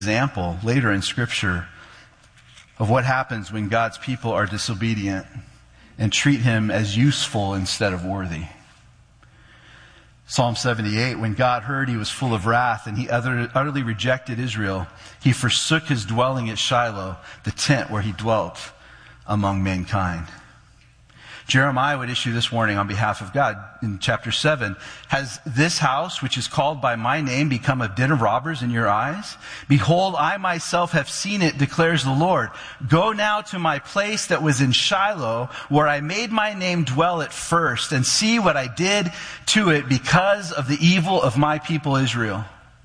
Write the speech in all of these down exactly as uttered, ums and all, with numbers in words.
example later in Scripture of what happens when God's people are disobedient and treat him as useful instead of worthy. Psalm seventy-eight, when God heard he was full of wrath and he utterly rejected Israel, he forsook his dwelling at Shiloh, the tent where he dwelt among mankind. Jeremiah would issue this warning on behalf of God in chapter seven. Has this house, which is called by my name, become a den of robbers in your eyes? Behold, I myself have seen it, declares the Lord. Go now to my place that was in Shiloh, where I made my name dwell at first, and see what I did to it because of the evil of my people Israel.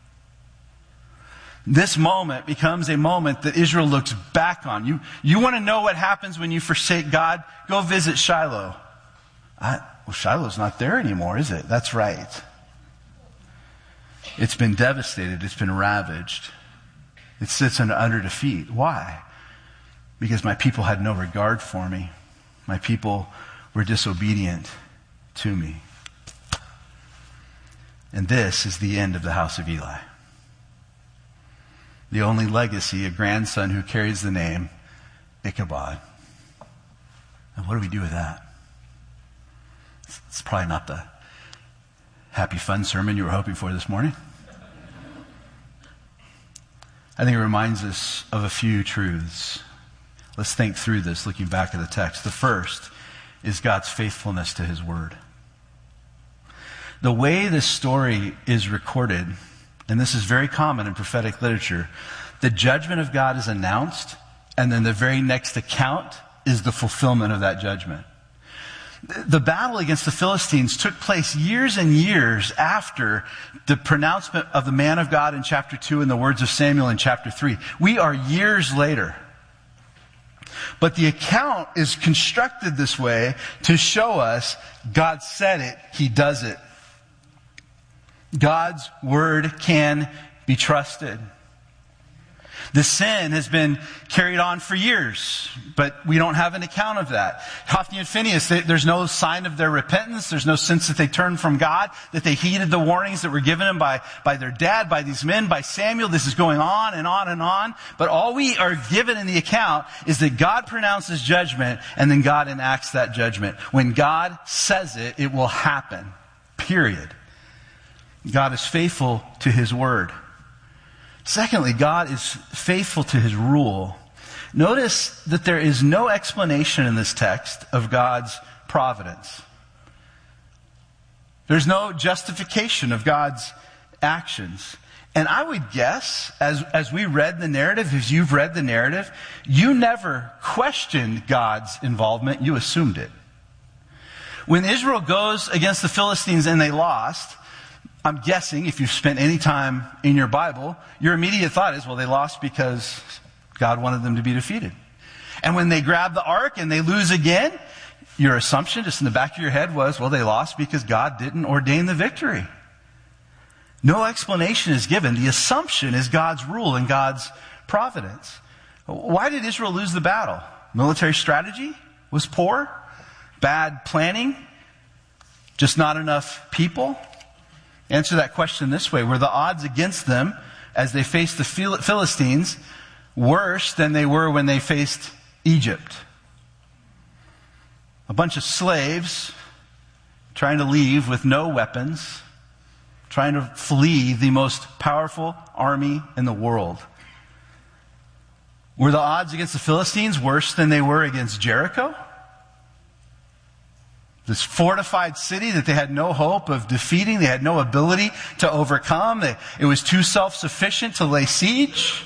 This moment becomes a moment that Israel looks back on. You, you want to know what happens when you forsake God? Go visit Shiloh. I, well, Shiloh's not there anymore, is it? That's right. It's been devastated. It's been ravaged. It sits under, under defeat. Why? Because my people had no regard for me. My people were disobedient to me. And this is the end of the house of Eli. The only legacy, a grandson who carries the name Ichabod. And what do we do with that? It's probably not the happy, fun sermon you were hoping for this morning. I think it reminds us of a few truths. Let's think through this, looking back at the text. The first is God's faithfulness to his word. The way this story is recorded, and this is very common in prophetic literature, the judgment of God is announced, and then the very next account is the fulfillment of that judgment. The battle against the Philistines took place years and years after the pronouncement of the man of God in chapter two and the words of Samuel in chapter three. We are years later. But the account is constructed this way to show us God said it, he does it. God's word can be trusted. The sin has been carried on for years, but we don't have an account of that. Hophni and Phinehas, they, there's no sign of their repentance. There's no sense that they turned from God, that they heeded the warnings that were given them by, by their dad, by these men, by Samuel. This is going on and on and on. But all we are given in the account is that God pronounces judgment, and then God enacts that judgment. When God says it, it will happen. Period. God is faithful to his word. Secondly, God is faithful to his rule. Notice that there is no explanation in this text of God's providence. There's no justification of God's actions. And I would guess, as, as we read the narrative, as you've read the narrative, you never questioned God's involvement. You assumed it. When Israel goes against the Philistines and they lost, I'm guessing if you've spent any time in your Bible, your immediate thought is, well, they lost because God wanted them to be defeated. And when they grab the ark and they lose again, your assumption just in the back of your head was, well, they lost because God didn't ordain the victory. No explanation is given. The assumption is God's rule and God's providence. Why did Israel lose the battle? Military strategy was poor? Bad planning? Just not enough people? Answer that question this way. Were the odds against them as they faced the Philistines worse than they were when they faced Egypt? A bunch of slaves trying to leave with no weapons, trying to flee the most powerful army in the world. Were the odds against the Philistines worse than they were against Jericho? This fortified city that they had no hope of defeating, they had no ability to overcome. They, it was too self-sufficient to lay siege.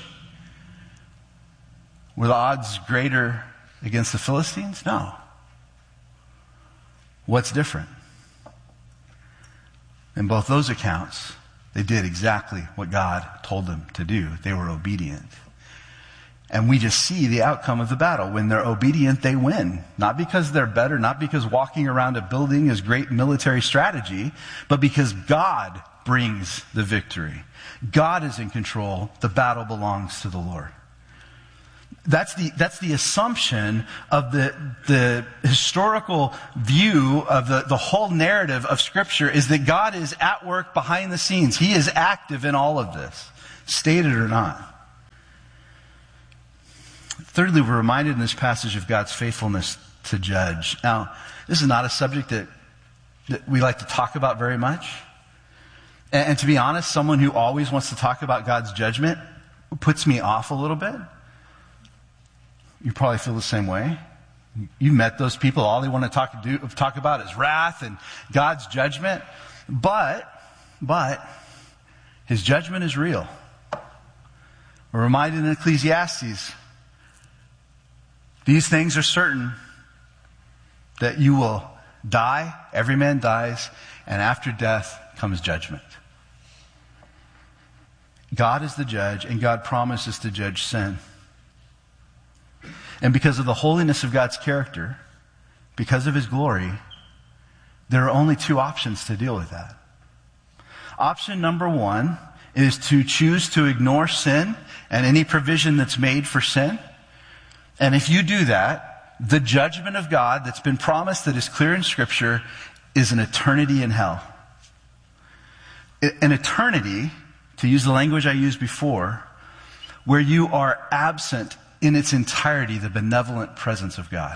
Were the odds greater against the Philistines? No. What's different? In both those accounts, they did exactly what God told them to do. They were obedient. And we just see the outcome of the battle. When they're obedient, they win. Not because they're better, not because walking around a building is great military strategy, but because God brings the victory. God is in control. The battle belongs to the Lord. That's the, that's the assumption of the, the historical view of the, the whole narrative of Scripture, is that God is at work behind the scenes. He is active in all of this, stated or not. Thirdly, we're reminded in this passage of God's faithfulness to judge. Now, this is not a subject that, that we like to talk about very much. And, and to be honest, someone who always wants to talk about God's judgment puts me off a little bit. You probably feel the same way. You met those people. All they want to talk, do, talk about is wrath and God's judgment. But, but, His judgment is real. We're reminded in Ecclesiastes, these things are certain, that you will die, every man dies, and after death comes judgment. God is the judge, and God promises to judge sin. And because of the holiness of God's character, because of His glory, there are only two options to deal with that. Option number one is to choose to ignore sin and any provision that's made for sin. And if you do that, the judgment of God that's been promised, that is clear in Scripture, is an eternity in hell. An eternity, to use the language I used before, where you are absent in its entirety the benevolent presence of God.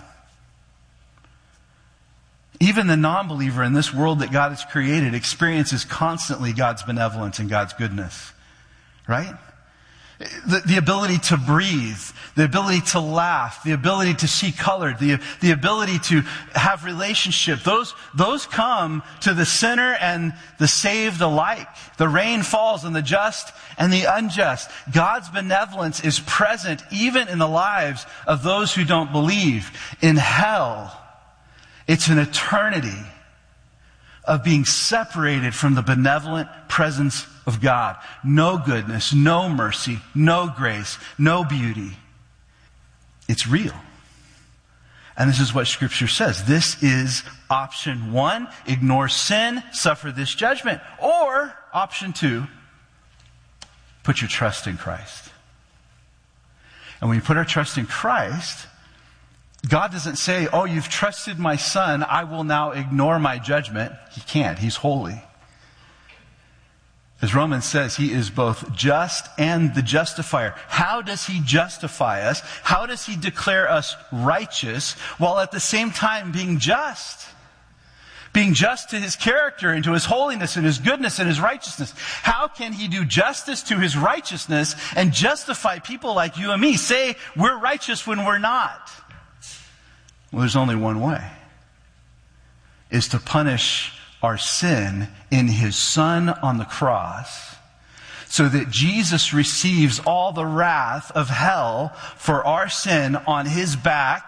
Even the non-believer in this world that God has created experiences constantly God's benevolence and God's goodness. Right? The, the ability to breathe, the ability to laugh, the ability to see color, the, the ability to have relationship, those, those come to the sinner and the saved alike. The rain falls on the just and the unjust. God's benevolence is present even in the lives of those who don't believe. In hell, it's an eternity of being separated from the benevolent presence of God. No goodness, no mercy, no grace, no beauty. It's real. And this is what Scripture says. This is option one. Ignore sin, suffer this judgment. Or option two, put your trust in Christ. And when you put our trust in Christ, God doesn't say, oh, you've trusted my Son, I will now ignore my judgment. He can't. He's holy. As Romans says, He is both just and the justifier. How does He justify us? How does He declare us righteous while at the same time being just? Being just to His character and to His holiness and His goodness and His righteousness. How can He do justice to His righteousness and justify people like you and me? Say we're righteous when we're not. Well, there's only one way. Is to punish our sin in His Son on the cross so that Jesus receives all the wrath of hell for our sin on His back,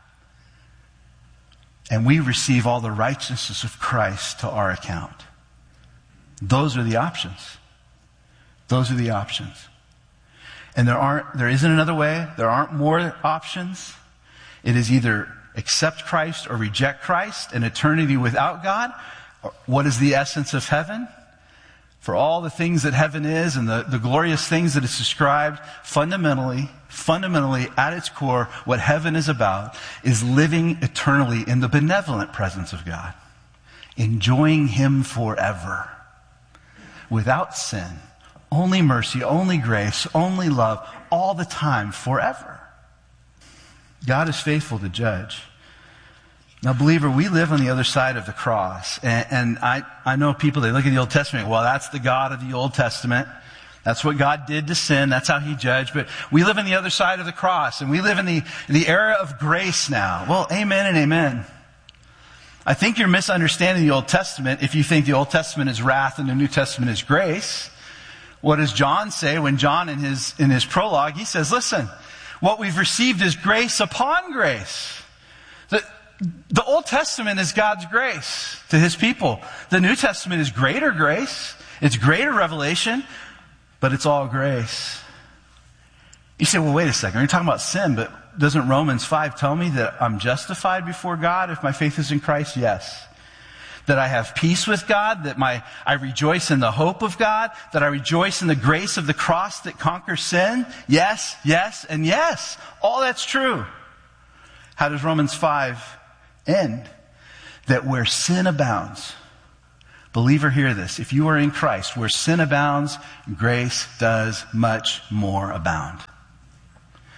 and we receive all the righteousness of Christ to our account. Those are the options. Those are the options. And there aren't, there isn't another way. There aren't more options. It is either accept Christ or reject Christ, an eternity without God. What is the essence of heaven? For all the things that heaven is and the, the glorious things that it's described, fundamentally, fundamentally at its core, what heaven is about is living eternally in the benevolent presence of God. Enjoying Him forever. Without sin. Only mercy, only grace, only love, all the time, forever. God is faithful to judge. Now, believer, we live on the other side of the cross. And, and I, I know people, they look at the Old Testament, well, that's the God of the Old Testament. That's what God did to sin. That's how He judged. But we live on the other side of the cross. And we live in the, in the era of grace now. Well, amen and amen. I think you're misunderstanding the Old Testament if you think the Old Testament is wrath and the New Testament is grace. What does John say when John in his, in his prologue, he says, listen, what we've received is grace upon grace. The, the Old Testament is God's grace to His people. The New Testament is greater grace. It's greater revelation, but it's all grace. You say, well, wait a second. You're talking about sin, but doesn't Romans five tell me that I'm justified before God if my faith is in Christ? Yes. That I have peace with God, that my I rejoice in the hope of God, that I rejoice in the grace of the cross that conquers sin. Yes, yes, and yes. All that's true. How does Romans five end? That where sin abounds, believer, hear this. If you are in Christ, where sin abounds, grace does much more abound.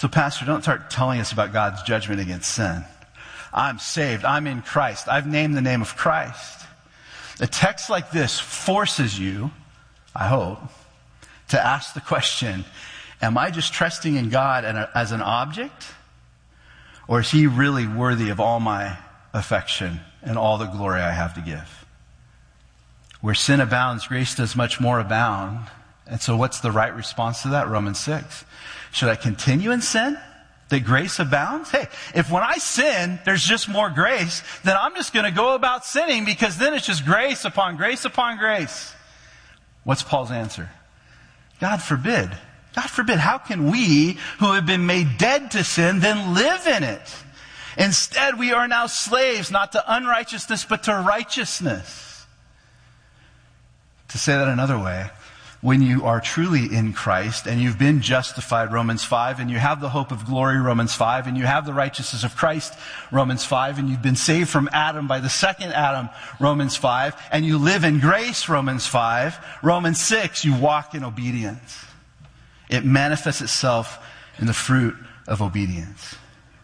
So, Pastor, don't start telling us about God's judgment against sin. I'm saved. I'm in Christ. I've named the name of Christ. A text like this forces you, I hope, to ask the question, am I just trusting in God as an object? Or is he really worthy of all my affection and all the glory I have to give? Where sin abounds, grace does much more abound. And so what's the right response to that? Romans six. Should I continue in sin that grace abounds? Hey, if when I sin, there's just more grace, then I'm just going to go about sinning because then it's just grace upon grace upon grace. What's Paul's answer? God forbid. God forbid. How can we who have been made dead to sin then live in it? Instead, we are now slaves, not to unrighteousness, but to righteousness. To say that another way, when you are truly in Christ and you've been justified, Romans five, and you have the hope of glory, Romans five, and you have the righteousness of Christ, Romans five, and you've been saved from Adam by the second Adam, Romans five, and you live in grace, Romans five, Romans six, you walk in obedience. It manifests itself in the fruit of obedience.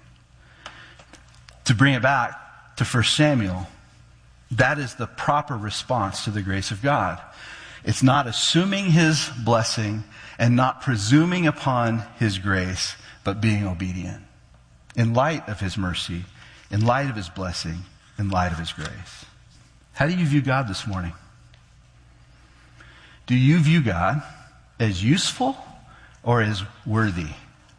To bring it back to First Samuel, that is the proper response to the grace of God. It's not assuming his blessing and not presuming upon his grace, but being obedient. In light of his mercy, in light of his blessing, in light of his grace. How do you view God this morning? Do you view God as useful or as worthy?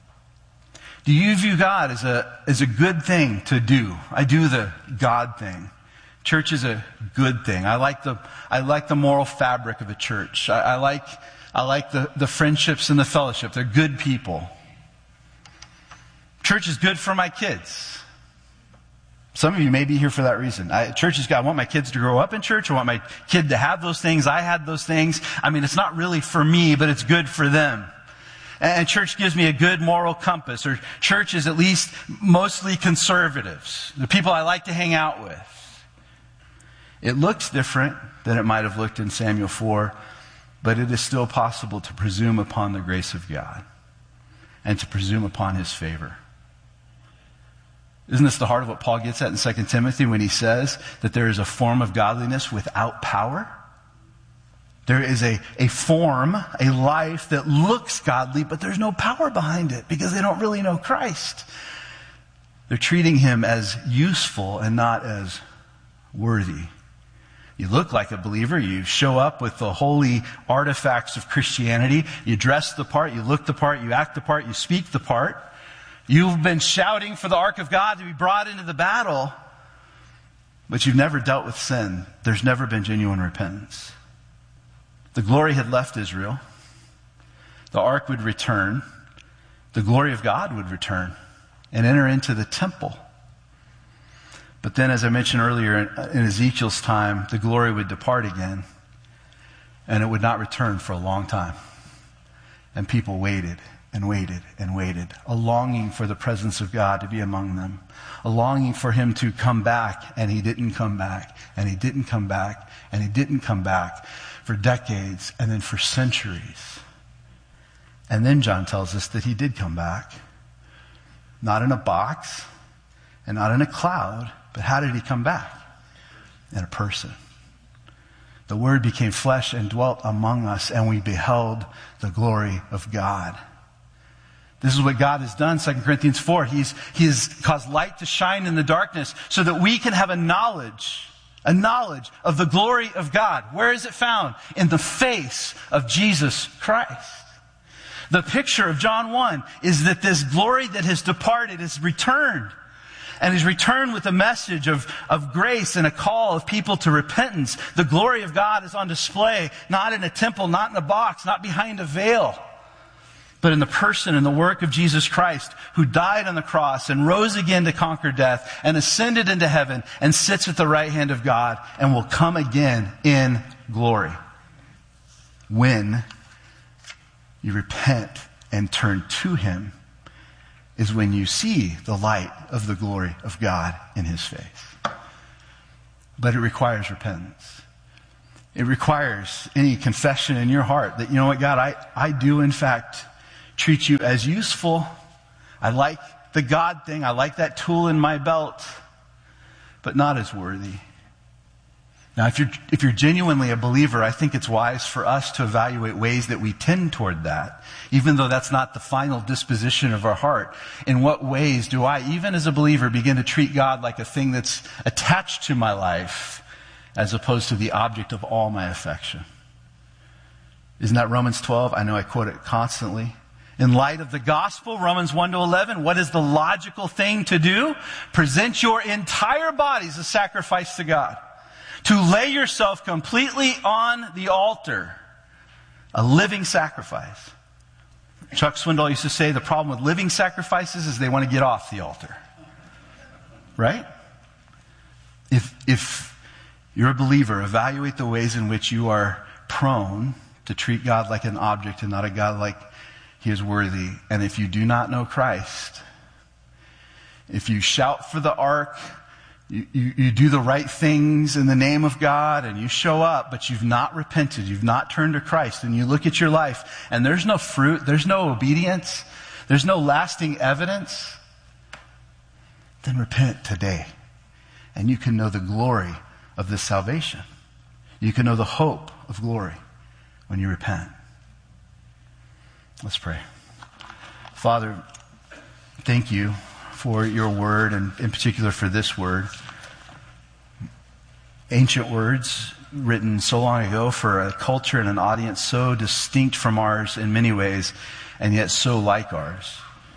Do you view God as a, as a good thing to do? I do the God thing. Church is a good thing. I like the, I like the moral fabric of a church. I, I like, I like the, the friendships and the fellowship. They're good people. Church is good for my kids. Some of you may be here for that reason. I, church is good. I want my kids to grow up in church. I want my kid to have those things. I had those things. I mean, it's not really for me, but it's good for them. And church gives me a good moral compass. Or church is at least mostly conservatives. The people I like to hang out with. It looks different than it might have looked in Samuel four, but it is still possible to presume upon the grace of God and to presume upon his favor. Isn't this the heart of what Paul gets at in Second Timothy when he says that there is a form of godliness without power? There is a, a form, a life that looks godly, but there's no power behind it because they don't really know Christ. They're treating him as useful and not as worthy. You look like a believer. You show up with the holy artifacts of Christianity. You dress the part. You look the part. You act the part. You speak the part. You've been shouting for the ark of God to be brought into the battle, but you've never dealt with sin. There's never been genuine repentance. The glory had left Israel. The ark would return. The glory of God would return and enter into the temple. But then, as I mentioned earlier, in Ezekiel's time, the glory would depart again, and it would not return for a long time. And people waited and waited and waited, a longing for the presence of God to be among them, a longing for him to come back, and he didn't come back, and he didn't come back, and he didn't come back for decades, and then for centuries. And then John tells us that he did come back, not in a box, and not in a cloud, but how did he come back? In a person. The Word became flesh and dwelt among us, and we beheld the glory of God. This is what God has done, Second Corinthians four. He's, he has caused light to shine in the darkness so that we can have a knowledge, a knowledge of the glory of God. Where is it found? In the face of Jesus Christ. The picture of John one is that this glory that has departed is returned. And he's returned with a message of, of grace and a call of people to repentance. The glory of God is on display, not in a temple, not in a box, not behind a veil, but in the person and the work of Jesus Christ, who died on the cross and rose again to conquer death and ascended into heaven and sits at the right hand of God and will come again in glory. When you repent and turn to him is when you see the light of the glory of God in his face. But it requires repentance. It requires any confession in your heart that, you know what, God, I, I do in fact treat you as useful. I like the God thing. I like that tool in my belt, but not as worthy. Now, if you're, if you're genuinely a believer, I think it's wise for us to evaluate ways that we tend toward that, even though that's not the final disposition of our heart. In what ways do I, even as a believer, begin to treat God like a thing that's attached to my life as opposed to the object of all my affection? Isn't that Romans twelve? I know I quote it constantly. In light of the gospel, Romans one to eleven, what is the logical thing to do? Present your entire bodies as sacrifice to God. To lay yourself completely on the altar. A living sacrifice. Chuck Swindoll used to say the problem with living sacrifices is they want to get off the altar. Right? If, if you're a believer, evaluate the ways in which you are prone to treat God like an object and not a God like He is worthy. And if you do not know Christ, if you shout for the ark, You, you, you do the right things in the name of God and you show up, but you've not repented, you've not turned to Christ, and you look at your life and there's no fruit, there's no obedience, there's no lasting evidence, then repent today. And you can know the glory of this salvation. You can know the hope of glory when you repent. Let's pray. Father, thank you for your word, and in particular for this word. Ancient words written so long ago for a culture and an audience so distinct from ours in many ways, and yet so like ours.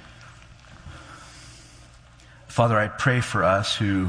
Father, I pray for us who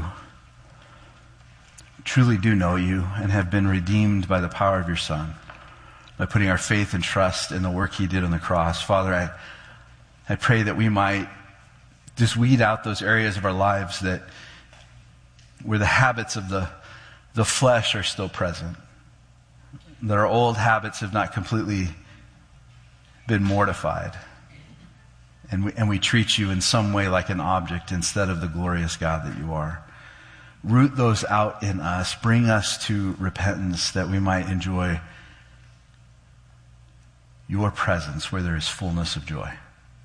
truly do know you and have been redeemed by the power of your Son, by putting our faith and trust in the work He did on the cross. Father, I, I pray that we might just weed out those areas of our lives that where the habits of the, the flesh are still present. That our old habits have not completely been mortified. And we, and we treat you in some way like an object instead of the glorious God that you are. Root those out in us. Bring us to repentance that we might enjoy your presence where there is fullness of joy.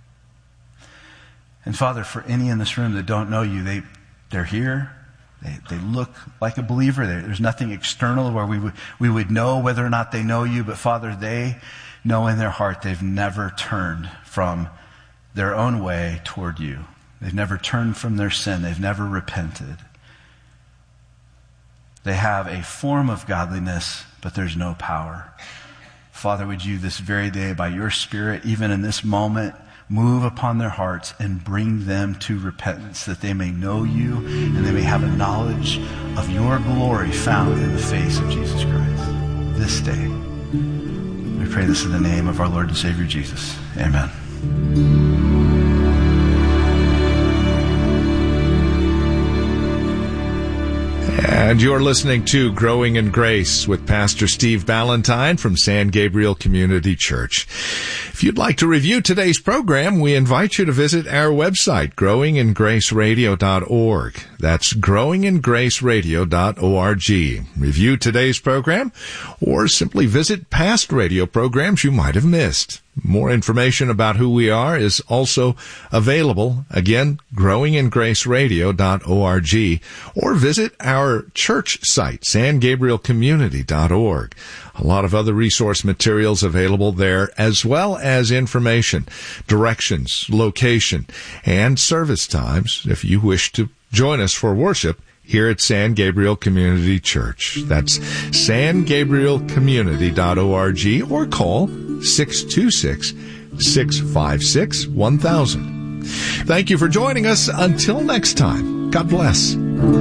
And Father, for any in this room that don't know you, they, they're here. They, they look like a believer. There, there's nothing external where we would, we would know whether or not they know you. But Father, they know in their heart they've never turned from their own way toward you. They've never turned from their sin. They've never repented. They have a form of godliness, but there's no power. Father, would you this very day, by your Spirit, even in this moment, move upon their hearts and bring them to repentance, that they may know you and they may have a knowledge of your glory found in the face of Jesus Christ. This day, we pray this in the name of our Lord and Savior Jesus. Amen. And you're listening to Growing in Grace with Pastor Steve Ballantyne from San Gabriel Community Church. If you'd like to review today's program, we invite you to visit our website, growing in grace radio dot org. That's growing in grace radio dot org. Review today's program, or simply visit past radio programs you might have missed. More information about who we are is also available, again, growing in grace radio dot org, or visit our church site, san gabriel community dot org. A lot of other resource materials available there, as well as information, directions, location, and service times if you wish to join us for worship here at San Gabriel Community Church. That's san gabriel community dot org, or call six two six, six five six, one thousand. Thank you for joining us. Until next time, God bless.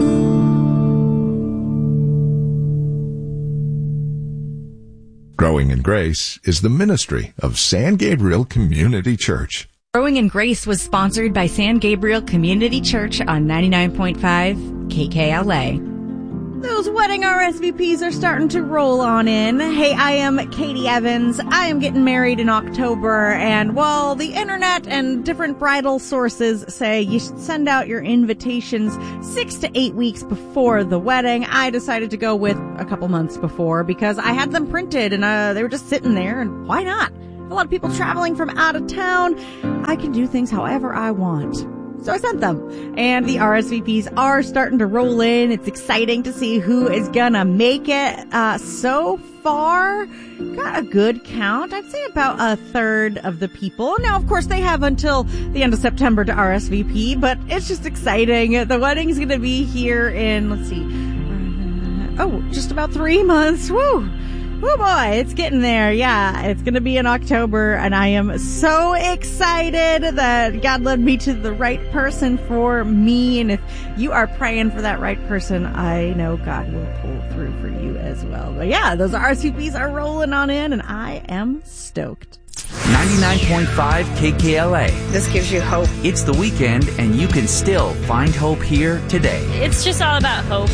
Growing in Grace is the ministry of San Gabriel Community Church. Growing in Grace was sponsored by San Gabriel Community Church on ninety-nine point five K K L A. Those wedding R S V Ps are starting to roll on in. Hey, I am Katie Evans. I am getting married in October, and while the internet and different bridal sources say you should send out your invitations six to eight weeks before the wedding, I decided to go with a couple months before because I had them printed and uh, they were just sitting there, and why not? A lot of people traveling from out of town. I can do things however I want. So I sent them. And the R S V Ps are starting to roll in. It's exciting to see who is gonna make it. Uh, so far, got a good count. I'd say about a third of the people. Now, of course, they have until the end of September to R S V P, but it's just exciting. The wedding's gonna be here in, let's see, uh, oh, just about three months. Woo! Oh boy, it's getting there. Yeah, it's going to be in October, and I am so excited that God led me to the right person for me. And if you are praying for that right person, I know God will pull through for you as well. But yeah, those R S V Ps are rolling on in, and I am stoked. ninety-nine point five K K L A. This gives you hope. It's the weekend, and you can still find hope here today. It's just all about hope.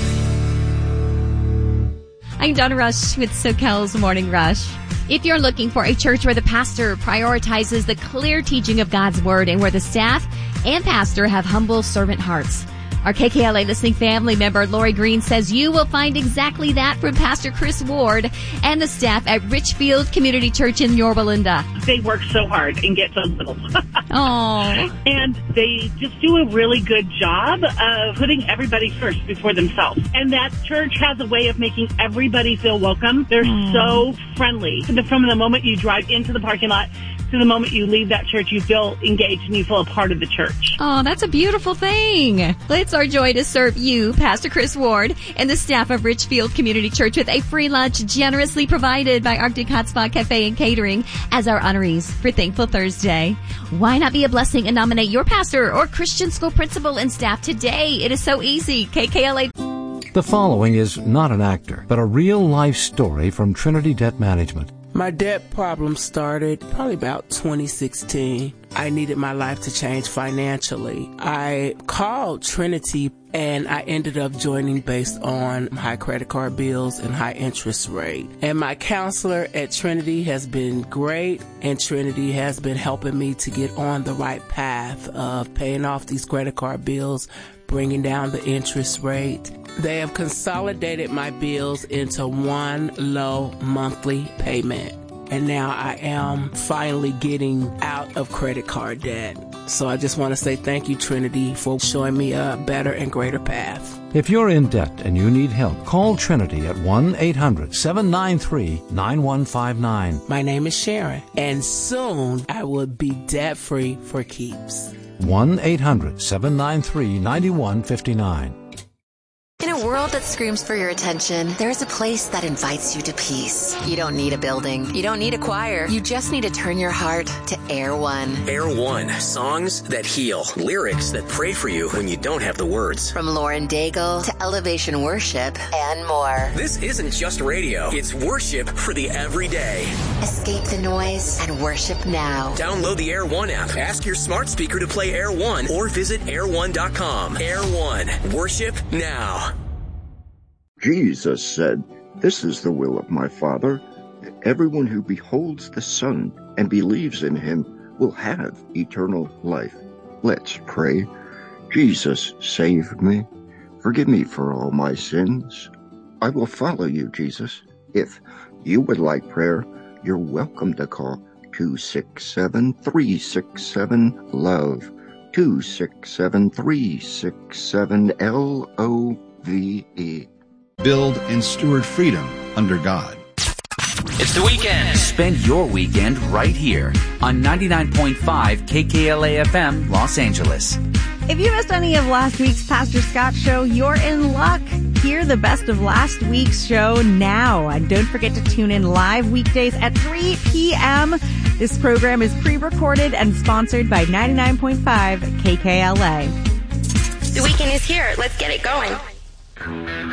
I'm Donna Rush with SoCal's Morning Rush. If you're looking for a church where the pastor prioritizes the clear teaching of God's Word and where the staff and pastor have humble servant hearts, our K K L A listening family member Lori Green says you will find exactly that from Pastor Chris Ward and the staff at Richfield Community Church in Yorba Linda. They work so hard and get so little. Oh, and they just do a really good job of putting everybody first before themselves. And that church has a way of making everybody feel welcome. They're mm. so friendly. From the moment you drive into the parking lot to the moment you leave that church, you feel engaged and you feel a part of the church. Oh, that's a beautiful thing. It's our joy to serve you, Pastor Chris Ward, and the staff of Richfield Community Church with a free lunch generously provided by Arctic Hot Spot Cafe and Catering as our honorees for Thankful Thursday. Why not be a blessing and nominate your pastor or Christian school principal and staff today? It is so easy. K K L A. The following is not an actor, but a real-life story from Trinity Debt Management. My debt problem started probably about twenty sixteen. I needed my life to change financially. I called Trinity and I ended up joining based on high credit card bills and high interest rate. And my counselor at Trinity has been great, and Trinity has been helping me to get on the right path of paying off these credit card bills, bringing down the interest rate. They have consolidated my bills into one low monthly payment. And now I am finally getting out of credit card debt. So I just want to say thank you, Trinity, for showing me a better and greater path. If you're in debt and you need help, call Trinity at one eight hundred seven nine three nine one five nine. My name is Sharon, and soon I will be debt-free for keeps. one eight hundred seven nine three nine one five nine. In a world that screams for your attention, there's a place that invites you to peace. You don't need a building. You don't need a choir. You just need to turn your heart to Air One. Air One. Songs that heal. Lyrics that pray for you when you don't have the words. From Lauren Daigle to Elevation Worship and more. This isn't just radio. It's worship for the everyday. Escape the noise and worship now. Download the Air One app. Ask your smart speaker to play Air One or visit air one dot com. Air One. Worship now. Jesus said, "This is the will of my Father, that everyone who beholds the Son and believes in him will have eternal life." Let's pray. Jesus, save me. Forgive me for all my sins. I will follow you, Jesus. If you would like prayer, you're welcome to call two six seven, three six seven, LOVE, two six seven, three six seven, L O V E. Build and steward freedom under God. It's the weekend. Spend your weekend right here on ninety-nine point five K K L A F M, Los Angeles. If you missed any of last week's Pastor Scott show, you're in luck. Hear the best of last week's show now. And don't forget to tune in live weekdays at three p.m. This program is pre-recorded and sponsored by ninety-nine point five K K L A. The weekend is here. Let's get it going.